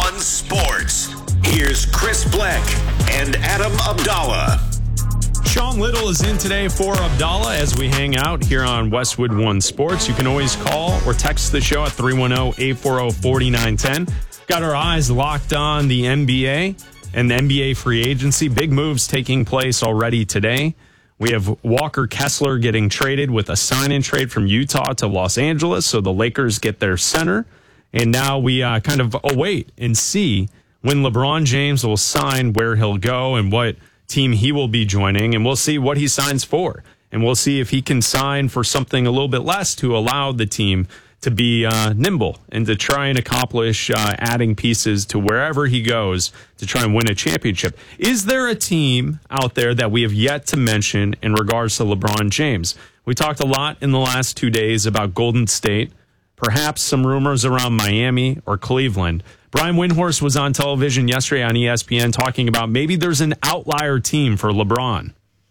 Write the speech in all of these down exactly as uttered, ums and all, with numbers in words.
One Sports. Here's Chris Bleck and Adam Abdallah. Sean Little is in today for Abdallah as we hang out here on Westwood One Sports. You can always call or text the show at three one zero, eight four zero, four nine one zero. Got our eyes locked on the N B A and the N B A free agency. Big moves taking place already today. We have Walker Kessler getting traded with a sign-in trade from Utah to Los Angeles, so the Lakers get their center. And now we uh, kind of await and see when LeBron James will sign, where he'll go and what team he will be joining, and we'll see what he signs for. And we'll see if he can sign for something a little bit less to allow the team to be uh, nimble and to try and accomplish uh, adding pieces to wherever he goes to try and win a championship. Is there a team out there that we have yet to mention in regards to LeBron James? We talked a lot in the last two days about Golden State, perhaps some rumors around Miami or Cleveland. Brian Windhorst was on television yesterday on E S P N talking about maybe there's an outlier team for LeBron.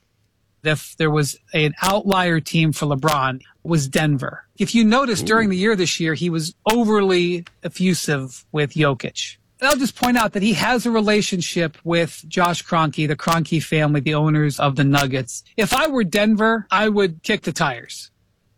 If there was an outlier team for LeBron, it was Denver. If you notice, Ooh. during the year this year, he was overly effusive with Jokic. And I'll just point out that he has a relationship with Josh Kroenke, the Kroenke family, the owners of the Nuggets. If I were Denver, I would kick the tires.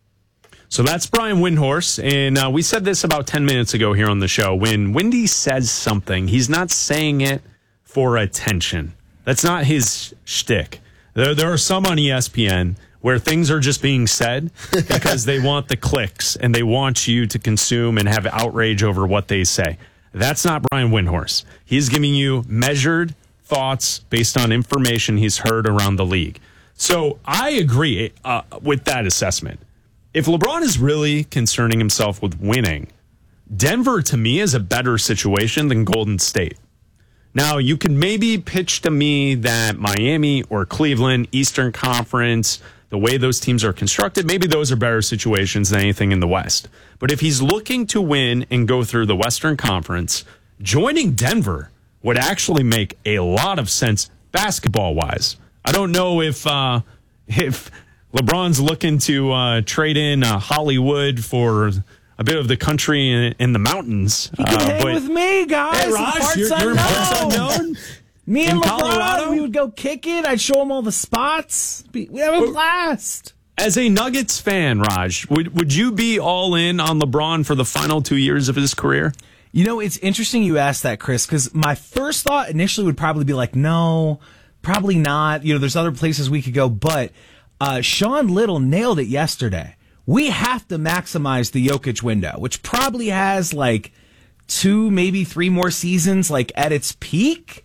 So that's Brian Windhorst, and uh, we said this about ten minutes ago here on the show. When Windy says something, he's not saying it for attention. That's not his shtick. There, there are some on E S P N where things are just being said because they want the clicks and they want you to consume and have outrage over what they say. That's not Brian Windhorst. He's giving you measured thoughts based on information he's heard around the league. So I agree uh, with that assessment. If LeBron is really concerning himself with winning, Denver, to me, is a better situation than Golden State. Now, you could maybe pitch to me that Miami or Cleveland, Eastern Conference, the way those teams are constructed, maybe those are better situations than anything in the West. But if he's looking to win and go through the Western Conference, joining Denver would actually make a lot of sense basketball-wise. I don't know if uh, if... LeBron's looking to uh, trade in uh, Hollywood for a bit of the country in, in the mountains. He could uh, hang with me, guys. Hey, Raj, you're, you're in parts unknown. Me and in LeBron, Colorado, we would go kick it. I'd show him all the spots. We'd have a blast. As a Nuggets fan, Raj, would would you be all in on LeBron for the final two years of his career? You know, it's interesting you asked that, Chris, because my first thought initially would probably be like, no, probably not. You know, there's other places we could go, but Uh, Sean Little nailed it yesterday. We have to maximize the Jokic window, which probably has like two, maybe three more seasons like at its peak.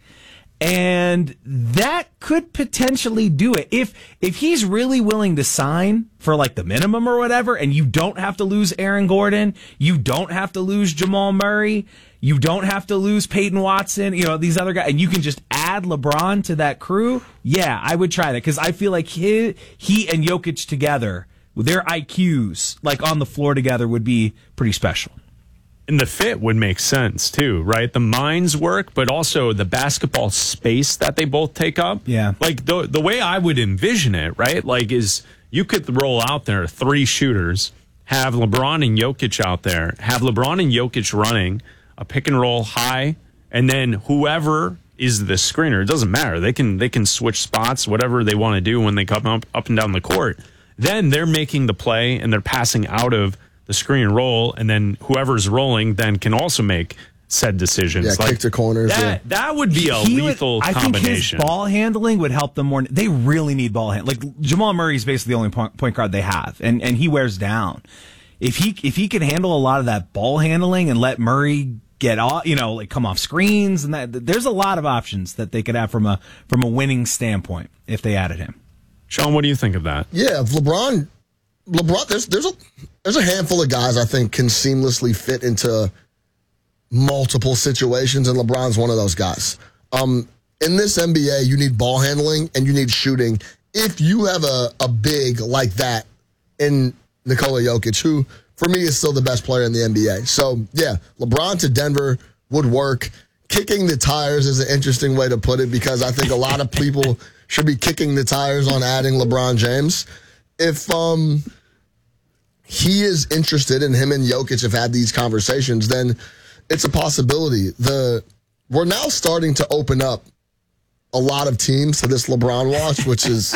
And that could potentially do it. If if he's really willing to sign for like the minimum or whatever, and you don't have to lose Aaron Gordon, you don't have to lose Jamal Murray, you don't have to lose Peyton Watson, you know, these other guys, and you can just add LeBron to that crew, yeah, I would try that. Because I feel like he, he and Jokic together, with their I Qs, like on the floor together, would be pretty special. And the fit would make sense, too, right? The minds work, but also the basketball space that they both take up. Yeah. Like, the, the way I would envision it, right, like, is you could roll out there three shooters, have LeBron and Jokic out there, have LeBron and Jokic running a pick and roll high, and then whoever is the screener, it doesn't matter. They can they can switch spots, whatever they want to do when they come up, up and down the court. Then they're making the play, and they're passing out of the screen and roll, and then whoever's rolling then can also make said decisions. Yeah, like, kick to corners. That, yeah. that would be a He lethal would, I combination. think his ball handling would help them more. They really need ball handling. Like, Jamal Murray is basically the only point, point guard they have, and, and he wears down. If he if he can handle a lot of that ball handling and let Murray get off, you know, like come off screens, and that, there's a lot of options that they could have from a from a winning standpoint if they added him. Sean, what do you think of that? Yeah, if LeBron, LeBron, there's there's a there's a handful of guys I think can seamlessly fit into multiple situations, and LeBron's one of those guys. Um, in this N B A, you need ball handling and you need shooting. If you have a, a big like that in Nikola Jokic, who for me is still the best player in the N B A. So, yeah, LeBron to Denver would work. Kicking the tires is an interesting way to put it because I think a lot of people should be kicking the tires on adding LeBron James. If um, he is interested and him and Jokic have had these conversations, then it's a possibility. The we're now starting to open up a lot of teams to this LeBron watch, which is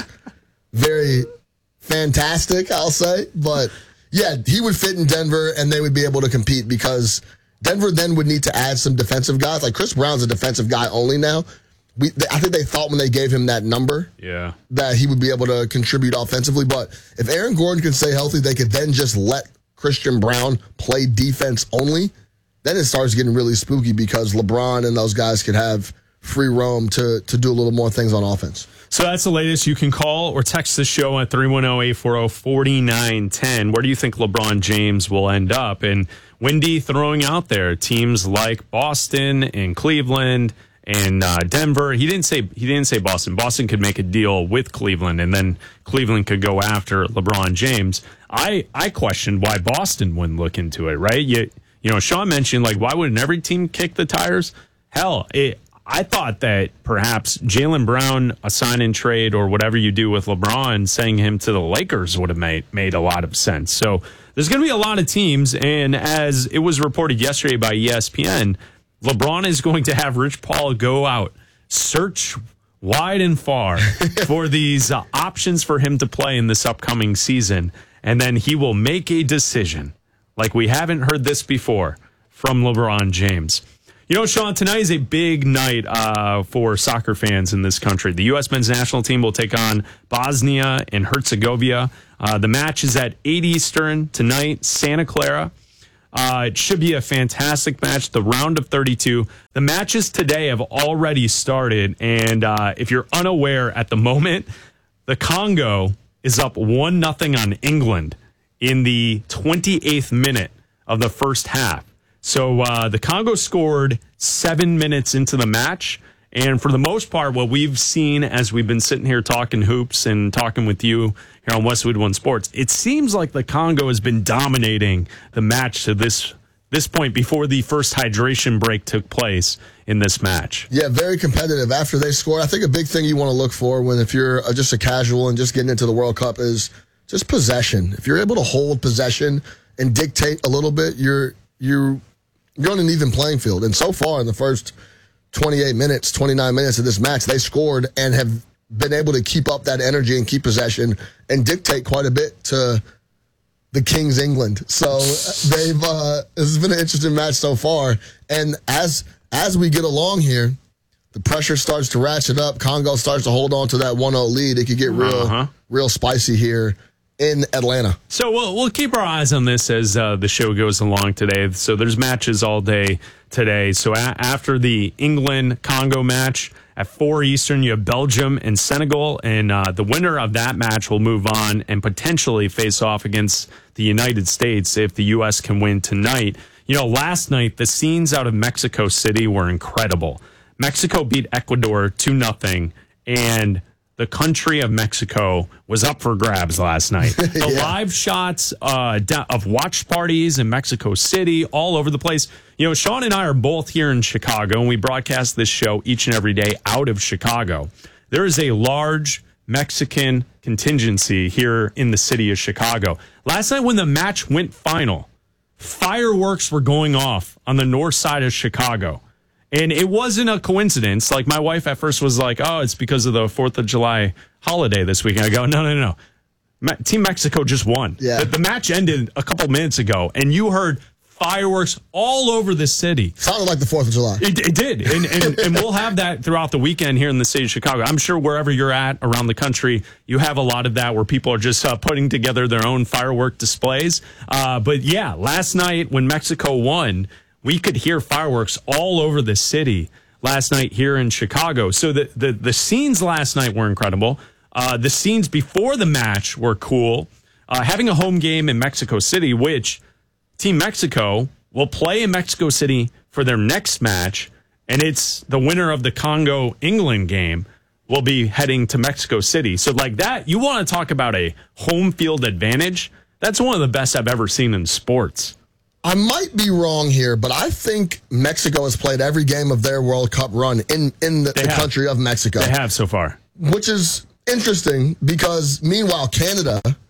very fantastic, I'll say. But yeah, he would fit in Denver, and they would be able to compete because Denver then would need to add some defensive guys. Like Chris Brown's a defensive guy only now. We, I think they thought when they gave him that number yeah. that he would be able to contribute offensively. But if Aaron Gordon can stay healthy, they could then just let Christian Brown play defense only. Then it starts getting really spooky because LeBron and those guys could have free roam to, to do a little more things on offense. So that's the latest. You can call or text the show at three one zero, eight four zero, four nine one zero. Where do you think LeBron James will end up? And Wendy throwing out there teams like Boston and Cleveland and uh, Denver. He didn't say he didn't say Boston. Boston could make a deal with Cleveland, and then Cleveland could go after LeBron James. I I questioned why Boston wouldn't look into it. Right? You you know, Sean mentioned like why wouldn't every team kick the tires? Hell, it. I thought that perhaps Jaylen Brown, a sign-in trade or whatever you do with LeBron, sending him to the Lakers would have made, made a lot of sense. So there's going to be a lot of teams, and as it was reported yesterday by E S P N, LeBron is going to have Rich Paul go out, search wide and far for these uh, options for him to play in this upcoming season, and then he will make a decision. Like we haven't heard this before from LeBron James. You know, Sean, tonight is a big night uh, for soccer fans in this country. The U S men's national team will take on Bosnia and Herzegovina. Uh, the match is at eight Eastern tonight, Santa Clara. Uh, it should be a fantastic match, the round of thirty-two. The matches today have already started, and uh, if you're unaware at the moment, the Congo is up one nothing on England in the twenty-eighth minute of the first half. So uh, the Congo scored seven minutes into the match. And for the most part, what we've seen as we've been sitting here talking hoops and talking with you here on Westwood One Sports, it seems like the Congo has been dominating the match to this this point before the first hydration break took place in this match. Yeah, very competitive after they scored. I think a big thing you want to look for when if you're just a casual and just getting into the World Cup is just possession. If you're able to hold possession and dictate a little bit, you're you're you're on an even playing field. And so far in the first twenty-eight minutes, twenty-nine minutes of this match, they scored and have been able to keep up that energy and keep possession and dictate quite a bit to the Kings England. So they've uh, this has been an interesting match so far. And as as we get along here, the pressure starts to ratchet up. Congo starts to hold on to that one oh lead. It could get real uh-huh. real spicy here in Atlanta. So we'll we'll keep our eyes on this as uh, the show goes along today. So there's matches all day today. So a- after the England-Congo match at four Eastern, you have Belgium and Senegal, and uh, the winner of that match will move on and potentially face off against the United States if the U S can win tonight. You know, last night, the scenes out of Mexico City were incredible. Mexico beat Ecuador two nothing, and the country of Mexico was up for grabs last night. The yeah. live shots uh, of watch parties in Mexico City, all over the place. You know, Sean and I are both here in Chicago, and we broadcast this show each and every day out of Chicago. There is a large Mexican contingency here in the city of Chicago. Last night when the match went final, fireworks were going off on the north side of Chicago. And it wasn't a coincidence. Like, my wife at first was like, oh, it's because of the fourth of July holiday this weekend. I go, no, no, no. Ma- Team Mexico just won. Yeah. The, the match ended a couple minutes ago, and you heard fireworks all over the city. Sounded like the fourth of July. It, it did. And, and, and we'll have that throughout the weekend here in the city of Chicago. I'm sure wherever you're at around the country, you have a lot of that where people are just uh, putting together their own firework displays. Uh, but, yeah, last night when Mexico won, we could hear fireworks all over the city last night here in Chicago. So the, the, the scenes last night were incredible. Uh, the scenes before the match were cool. Uh, having a home game in Mexico City, which Team Mexico will play in Mexico City for their next match, and it's the winner of the Congo-England game will be heading to Mexico City. So like that, you want to talk about a home field advantage? That's one of the best I've ever seen in sports. I might be wrong here, but I think Mexico has played every game of their World Cup run in, in the, the country of Mexico. They have so far. Which is interesting because, meanwhile, Canada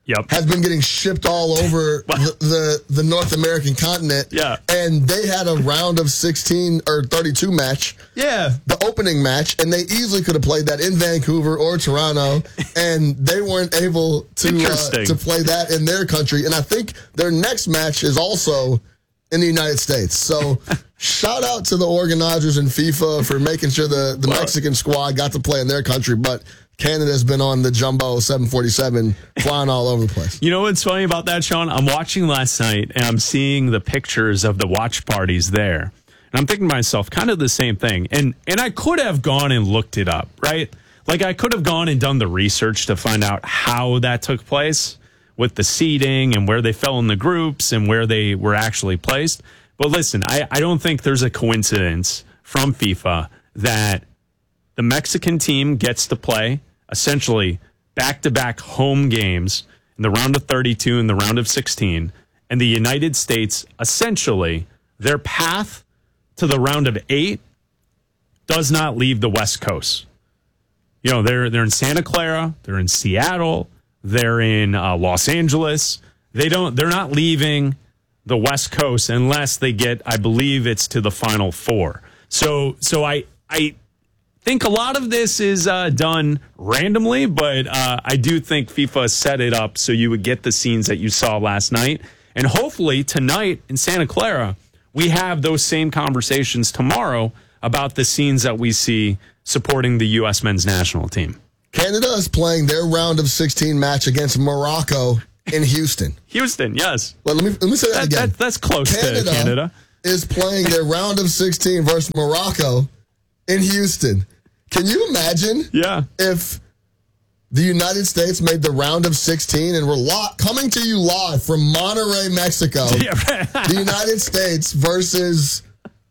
Yep. has been getting shipped all over the, the the North American continent. Yeah. And they had a round of sixteen or thirty-two match. Yeah. The opening match, and they easily could have played that in Vancouver or Toronto, and they weren't able to uh, to play that in their country. And I think their next match is also in the United States. So shout out to the organizers in FIFA for making sure the, the Mexican squad got to play in their country, but Canada's been on the Jumbo seven forty-seven flying all over the place. You know what's funny about that, Sean? I'm watching last night, and I'm seeing the pictures of the watch parties there. And I'm thinking to myself, kind of the same thing. And and I could have gone and looked it up, right? Like, I could have gone and done the research to find out how that took place with the seeding and where they fell in the groups and where they were actually placed. But listen, I, I don't think there's a coincidence from FIFA that the Mexican team gets to play essentially back-to-back home games in the round of thirty-two and the round of sixteen, and the United States, essentially, their path to the round of eight does not leave the West Coast. You know, they're they're in Santa Clara, they're in Seattle, they're in uh, Los Angeles. They don't. They're not leaving the West Coast unless they get, I believe, it's to the Final Four. So, so I I. think a lot of this is uh, done randomly, but uh, I do think FIFA set it up so you would get the scenes that you saw last night. And hopefully tonight in Santa Clara, we have those same conversations tomorrow about the scenes that we see supporting the U S men's national team. Canada is playing their round of sixteen match against Morocco in Houston. Houston, yes. Well, let me, let me say that, that again. That, that's close Canada to Canada. Is playing their round of sixteen versus Morocco in Houston. Can you imagine yeah. if the United States made the round of sixteen and we're lo- coming to you live from Monterrey, Mexico, yeah, right. the United States versus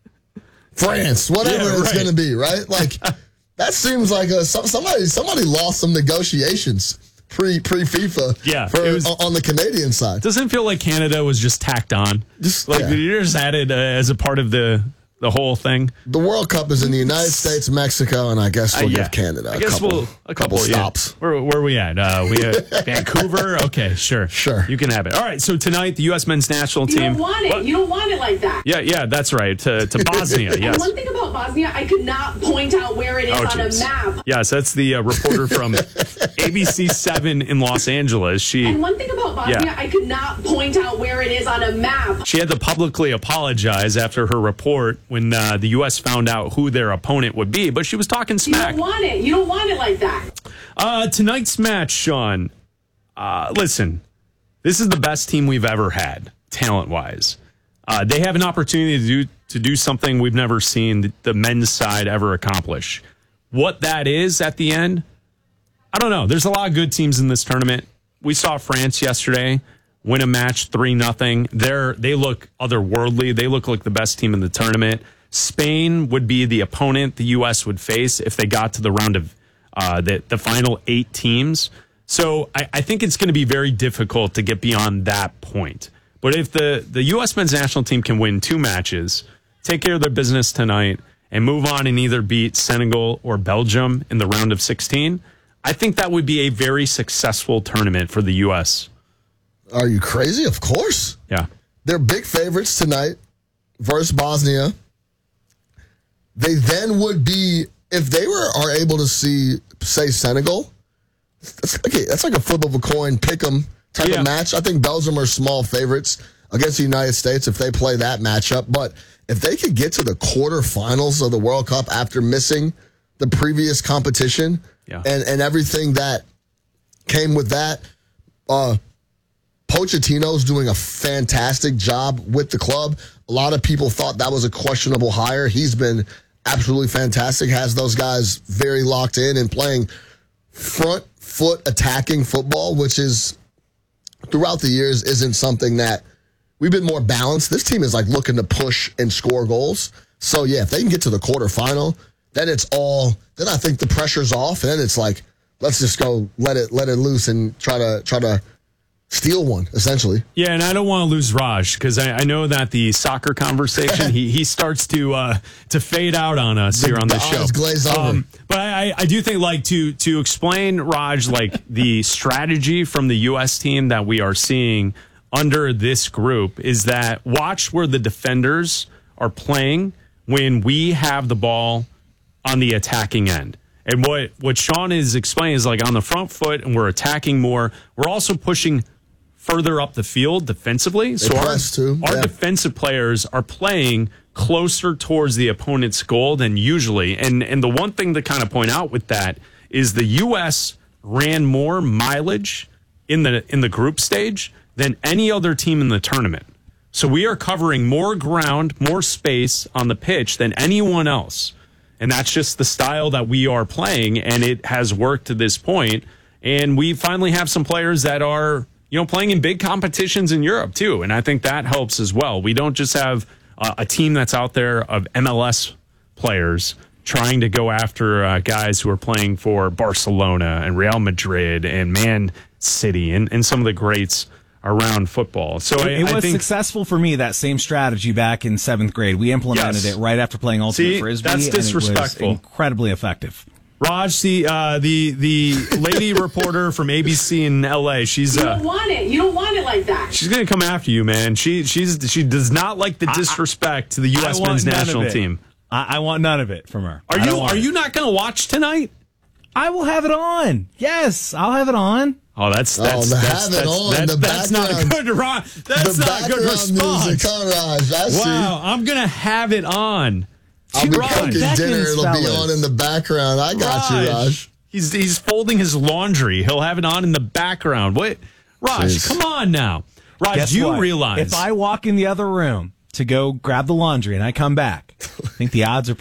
France, whatever yeah, it's right. going to be, right? Like, that seems like a, somebody somebody lost some negotiations pre, pre-FIFA yeah, for, it was, on the Canadian side. Doesn't feel like Canada was just tacked on. Just, like, yeah. you're just added uh, as a part of the... the whole thing. The World Cup is in the United States, Mexico, and I guess we'll uh, yeah. give Canada a I guess couple, we'll, a couple, couple stops. Yeah. Where, where are we at? Uh, we at Vancouver? Okay, sure. Sure. You can have it. All right, so tonight, the U S men's national team. You don't want it. What? You don't want it like that. Yeah, yeah, that's right. To, to Bosnia, yes. And one thing about Bosnia, I could not point out where it is oh, on geez. a map. Yes, that's the uh, reporter from A B C seven in Los Angeles. She. And one thing about Bosnia, yeah. I could not point out where it is on a map. She had to publicly apologize after her report when uh, the U S found out who their opponent would be, but she was talking smack. You don't want it. You don't want it like that. Uh, tonight's match, Sean, uh, listen, this is the best team we've ever had, talent-wise. Uh, they have an opportunity to do, to do something we've never seen the, the men's side ever accomplish. What that is at the end, I don't know. There's a lot of good teams in this tournament. We saw France yesterday win a match three nothing. They're They look otherworldly. They look like the best team in the tournament. Spain would be the opponent the U S would face if they got to the round of uh, the, the final eight teams. So I, I think it's going to be very difficult to get beyond that point. But if the, the U S men's national team can win two matches, take care of their business tonight, and move on and either beat Senegal or Belgium in the round of sixteen, I think that would be a very successful tournament for the U S. Are you crazy? Of course. Yeah. They're big favorites tonight versus Bosnia. They then would be, if they were are able to see, say, Senegal, that's like a, that's like a flip of a coin, pick 'em type yeah. of match. I think Belgium are small favorites against the United States if they play that matchup. But if they could get to the quarterfinals of the World Cup after missing the previous competition yeah. and, and everything that came with that, uh, Pochettino's doing a fantastic job with the club. A lot of people thought that was a questionable hire. He's been absolutely fantastic, has those guys very locked in and playing front foot attacking football, which is throughout the years isn't something that we've been more balanced. This team is like looking to push and score goals. So yeah, if they can get to the quarterfinal, then it's all, then I think the pressure's off. And then it's like, let's just go let it, let it loose and try to, try to steal one, essentially. Yeah, and I don't want to lose Raj because I, I know that the soccer conversation he he starts to uh, to fade out on us here on the, the show. eyes glaze over. Um, but I, I do think like to to explain Raj like the strategy from the U S team that we are seeing under this group is that watch where the defenders are playing when we have the ball on the attacking end. And what what Sean is explaining is like on the front foot and we're attacking more. We're also pushing further up the field defensively. So our, too. our Yeah. defensive players are playing closer towards the opponent's goal than usually. And and the one thing to kind of point out with that is the U S ran more mileage in the in the group stage than any other team in the tournament. So we are covering more ground, more space on the pitch than anyone else. And that's just the style that we are playing, and it has worked to this point. And we finally have some players that are, you know, playing in big competitions in Europe too, and I think that helps as well. We don't just have uh, a team that's out there of M L S players trying to go after uh, guys who are playing for Barcelona and Real Madrid and Man City and, and some of the greats around football. So it, I, it was I think, successful for me, that same strategy back in seventh grade. We implemented Yes. it right after playing Ultimate See, Frisbee. that's and it was disrespectful. incredibly effective. Raj, the uh, the the lady reporter from A B C in L A, she's You uh, don't want it. You don't want it like that. she's gonna come after you, man. She she's she does not like the disrespect to the U S I want men's none of national it. team. I, I want none of it from her. Are I you don't want are it. you not gonna watch tonight? I will have it on. Yes, I'll have it on. Oh, that's that's the that's have it that's, on, that's, the that's not a background- good ro- that's the not a good background response. music, huh, Raj? I see. Wow, I'm gonna have it on. I'll be Raj, cooking dinner. Beckons, It'll be fellas. on in the background. I got you, Raj. He's he's folding his laundry. He'll have it on in the background. What, Raj? Jeez. Come on now, Raj. Guess you what? realize if I walk in the other room to go grab the laundry and I come back, I think the odds are